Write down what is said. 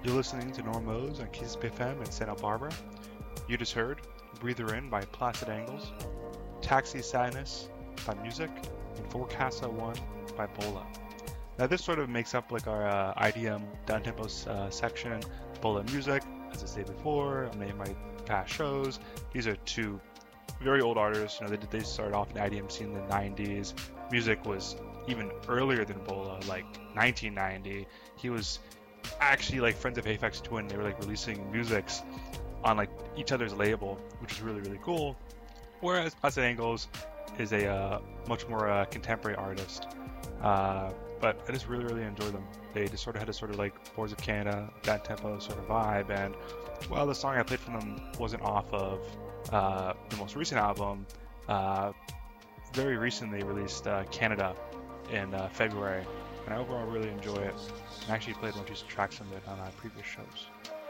You're listening to Normos on KCSP FM in Santa Barbara. You just heard Breather In by Placid Angles, Taxi Sadness by Music, and Forecasta 1 by Bola. Now this sort of makes up like our IDM downtempo section. Bola Music, as I said before, on many of my past shows. These are two very old artists. You know, they started off in the IDM scene in the 90s. Music was even earlier than Bola, like 1990. He was actually like friends of Aphex Twin. They were like releasing musics on like each other's label, which is really cool. Whereas Placid Angles is a much more contemporary artist. But I just really enjoy them. They just sort of had a sort of like Boards of Canada, that tempo sort of vibe. And while the song I played from them wasn't off of the most recent album, very recently released Canada in February, and I overall really enjoy it. I actually played one or two tracks from it on previous shows.